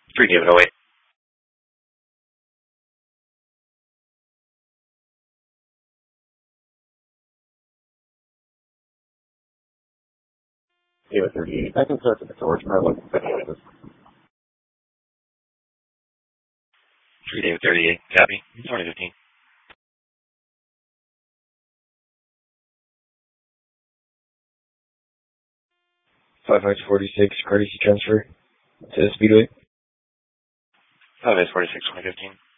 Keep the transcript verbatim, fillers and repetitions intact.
three David oh eight. David thirty-eight. I can start to the storage part. Like, three David thirty-eight. Copy. twenty fifteen. five X forty-six, courtesy transfer to Speedway. five X forty-six, twenty fifteen.